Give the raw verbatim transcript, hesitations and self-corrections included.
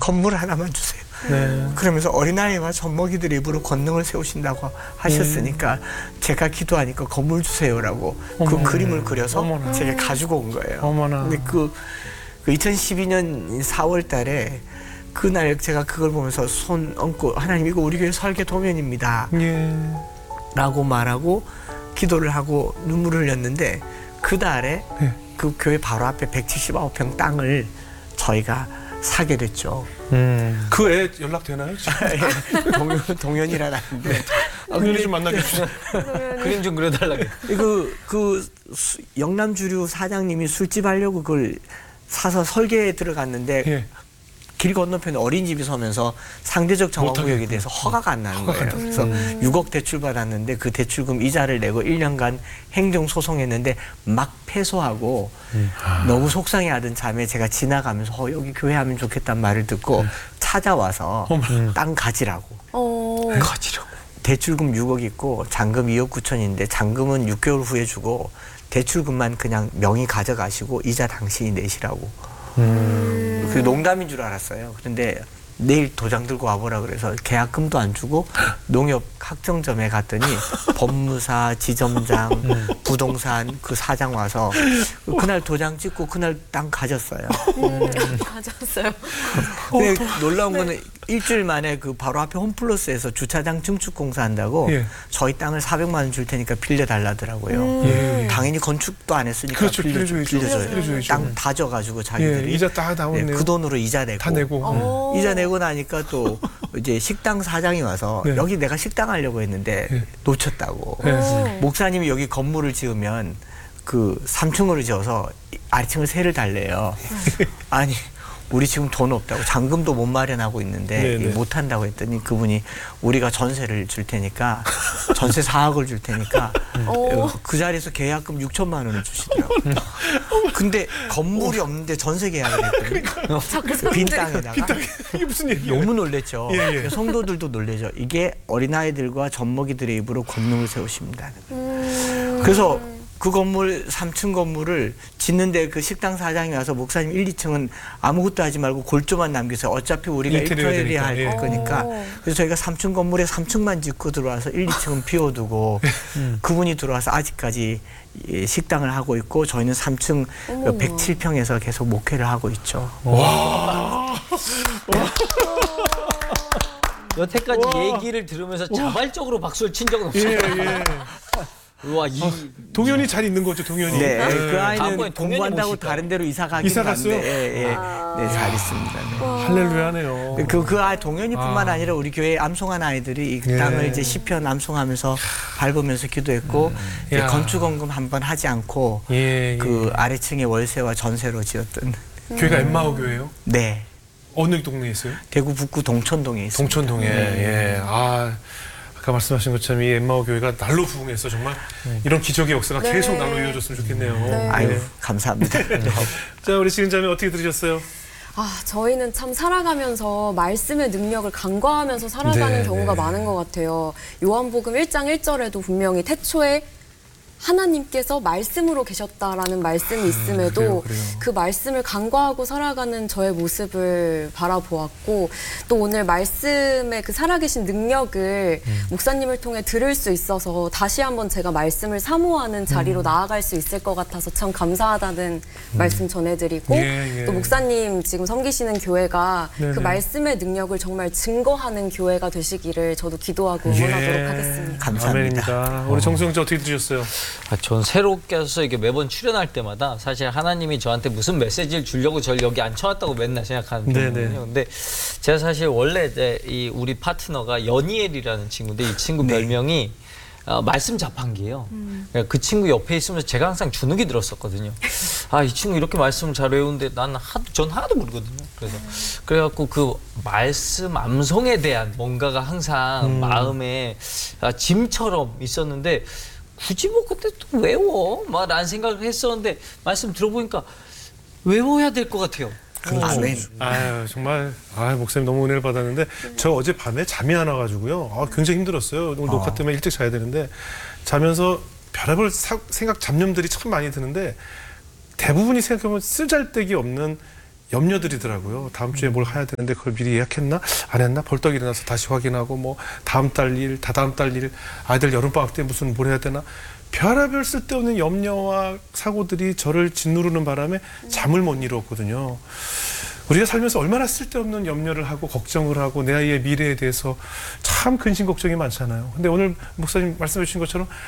건물 하나만 주세요. 네. 그러면서 어린아이와 젖먹이들 입으로 권능을 세우신다고 하셨으니까 음. 제가 기도하니까 건물 주세요라고 어머나. 그 그림을 그려서 어머나. 제가 가지고 온 거예요. 어머나. 근데 그, 그 이천십이 년 사월 달에 그날 제가 그걸 보면서 손 얹고 하나님 이거 우리 교회 설계 도면입니다. 예. 라고 말하고 기도를 하고 눈물을 흘렸는데 그 달에 예. 그 교회 바로 앞에 백칠십구 평 땅을 저희가 사게 됐죠. 음. 그 애 연락 되나요? 동현, 동현이라는데. 네. 동현이 좀 만나게 해주세요. 그림 좀 그려달라고. 그, 그 영남주류 사장님이 술집 하려고 그걸 사서 설계에 들어갔는데 예. 길 건너편에 어린이집이 서면서 상대적 정화구역에 대해서 허가가 안 나는 거예요. 그래서 음. 육억 대출 받았는데 그 대출금 이자를 내고 일 년간 행정소송했는데 막 패소하고 음. 너무 속상해하던 참에 제가 지나가면서 어, 여기 교회 하면 좋겠다는 말을 듣고 음. 찾아와서 음. 땅 가지라고. 어. 가지라고. 대출금 육억 있고 잔금 이억 구천인데 잔금은 육 개월 후에 주고 대출금만 그냥 명의 가져가시고 이자 당신이 내시라고. 음. 그 농담인 줄 알았어요. 그런데 내일 도장 들고 와보라 그래서 계약금도 안 주고 농협 학정점에 갔더니 법무사, 지점장, 음. 부동산 그 사장 와서 그날 도장 찍고 그날 땅 가졌어요. 음. 가졌어요. 근데 놀라운 거는 일주일 만에 그 바로 앞에 홈플러스에서 주차장 증축 공사한다고 예. 저희 땅을 사백만 원 줄 테니까 빌려달라더라고요. 음. 예. 당연히 건축도 안 했으니까 그렇죠, 빌려줘, 빌려줘요. 빌려줘야죠. 땅 다져가지고 자기들이 예, 이자 다 나오네요. 네, 그 돈으로 이자 내고, 다 내고. 음. 이자 내고 나니까 또 이제 식당 사장이 와서 네. 여기 내가 식당 하려고 했는데 네. 놓쳤다고. 네. 목사님이 여기 건물을 지으면 그 삼 층으로 지어서 아래층을 세를 달래요. 아니. 우리 지금 돈 없다고 잔금도 못 마련하고 있는데 못 한다고 했더니 그분이 우리가 전세를 줄 테니까 전세 사억을 줄 테니까 그 자리에서 계약금 육천만 원을 주시더라고요. 근데 건물이 없는데 전세 계약을 했더니 빈 땅에다가 빈 땅에 이게 무슨 얘기예요? 너무 놀랬죠. 예, 예. 성도들도 놀래죠. 이게 어린아이들과 젖먹이들의 입으로 권능을 세우십니다. 음... 그래서 그 건물 삼 층 건물을 짓는데 그 식당 사장이 와서 목사님 일, 이 층은 아무것도 하지 말고 골조만 남기세요. 어차피 우리가 인테리어 할 예. 거니까. 그래서 저희가 삼 층 건물에 삼 층만 짓고 들어와서 일, 이 층은 비워두고 음. 그분이 들어와서 아직까지 식당을 하고 있고 저희는 삼 층 백칠 평에서 계속 목회를 하고 있죠. 와. 여태까지 와. 얘기를 들으면서 자발적으로 박수를 친 적은 없어요. 예, 예. 와, 이, 아, 동현이 잘 있는 거죠, 동현이. 네, 네. 그 아이는 공부한다고 모실까? 다른 데로 이사 가긴 이사 갔어요? 갔는데, 예, 예. 아. 네, 잘 있습니다. 네. 할렐루야네요. 그, 그 아이 동현이뿐만 아. 아니라 우리 교회 암송한 아이들이 이 예. 땅을 이제 시편 암송하면서 밟으면서 기도했고 음. 이제 건축원금 한 번 하지 않고 예, 예. 그 아래층의 월세와 전세로 지었던. 교회가 엠마오 교회요? 네. 어느 동네에 있어요? 대구 북구 동천동에 있습니다. 동천동에. 네. 예. 아. 아까 말씀하신 것처럼 이 엠마오 교회가 날로 부흥해서 정말 네. 이런 기적의 역사가 네. 계속 날로 이어졌으면 좋겠네요. 네. 아유, 네. 감사합니다. 자, 우리 지은자매 어떻게 들으셨어요? 아, 저희는 참 살아가면서 말씀의 능력을 간과하면서 살아가는 네, 경우가 네. 많은 것 같아요. 요한복음 일 장 일 절에도 분명히 태초에 하나님께서 말씀으로 계셨다라는 말씀이 있음에도 그래요, 그래요. 그 말씀을 간과하고 살아가는 저의 모습을 바라보았고 또 오늘 말씀의 그 살아계신 능력을 음. 목사님을 통해 들을 수 있어서 다시 한번 제가 말씀을 사모하는 자리로 음. 나아갈 수 있을 것 같아서 참 감사하다는 음. 말씀 전해드리고 예, 예. 또 목사님 지금 섬기시는 교회가 네네. 그 말씀의 능력을 정말 증거하는 교회가 되시기를 저도 기도하고 응원하도록 예. 하겠습니다. 감사합니다. 아멘입니다. 우리 정수영자 어떻게 들으셨어요? 아, 전 새롭게서 이게 매번 출연할 때마다 사실 하나님이 저한테 무슨 메시지를 주려고 저를 여기 앉혀왔다고 맨날 생각하는 편이거든요. 근데 제가 사실 원래 이제 이 우리 파트너가 연이엘이라는 친구인데 이 친구 네. 별명이 어, 말씀 자판기예요. 음. 그 친구 옆에 있으면서 제가 항상 주눅이 들었었거든요. 아, 이 친구 이렇게 말씀 잘 외우는데 나는 하도, 전 하나도 모르거든요. 그래서 그래갖고 그 말씀 암송에 대한 뭔가가 항상 음. 마음에 아, 짐처럼 있었는데 굳이 뭐 그때 또 외워? 막 라는 생각을 했었는데 말씀 들어보니까 외워야 될 것 같아요. 아멘. 아유, 정말 아, 목사님 너무 은혜를 받았는데 저 어제 밤에 잠이 안 와가지고요. 아, 굉장히 힘들었어요. 오늘 녹화 때문에 일찍 자야 되는데 자면서 별의별 사, 생각 잡념들이 참 많이 드는데 대부분이 생각해보면 쓰잘데기 없는 염려들이더라고요. 다음 주에 뭘 해야 되는데 그걸 미리 예약했나? 안 했나? 벌떡 일어나서 다시 확인하고 뭐 다음 달 일, 다다음 달 일, 아이들 여름방학 때 무슨 뭘 해야 되나? 별하별 쓸데없는 염려와 사고들이 저를 짓누르는 바람에 잠을 못 이루었거든요. 우리가 살면서 얼마나 쓸데없는 염려를 하고 걱정을 하고 내 아이의 미래에 대해서 참 근심 걱정이 많잖아요. 근데 오늘 목사님 말씀해 주신 것처럼